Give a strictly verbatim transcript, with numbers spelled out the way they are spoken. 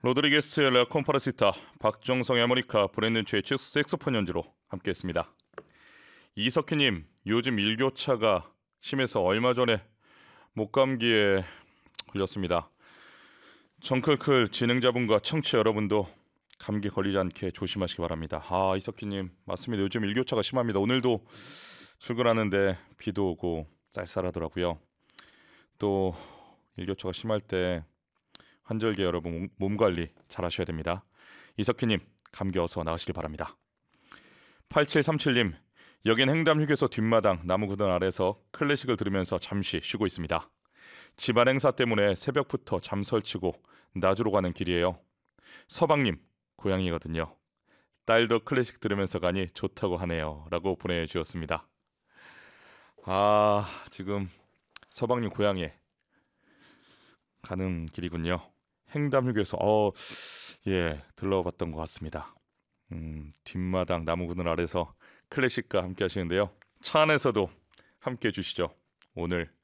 로드리게스의 레 콤파르시타, 박정성의 하모니카, 브랜든 최의 색소폰 연주로 함께했습니다. 이석희님, 요즘 일교차가 심해서 얼마 전에 목감기에 걸렸습니다. 정클클 진행자분과 청취자 여러분도 감기 걸리지 않게 조심하시기 바랍니다. 아, 이석희님 맞습니다. 요즘 일교차가 심합니다. 오늘도 출근하는데 비도 오고 쌀쌀하더라고요. 또 일교차가 심할 때 환절기 여러분 몸 관리 잘 하셔야 됩니다. 이석희님 감기 어서 나으시길 바랍니다. 팔칠삼칠님, 여긴 횡담휴게소 뒷마당 나무 그늘 아래서 클래식을 들으면서 잠시 쉬고 있습니다. 집안 행사 때문에 새벽부터 잠 설치고 나주로 가는 길이에요. 서방님 고향이거든요. 딸도 클래식 들으면서 가니 좋다고 하네요 라고 보내주셨습니다. 아, 지금 서방님 고향에 가는 길이군요. 횡담휴게소 어, 예, 들러봤던 것 같습니다. 음, 뒷마당 나무 그늘 아래서 클래식과 함께 하시는데요. 차 안에서도 함께 해주시죠. 오늘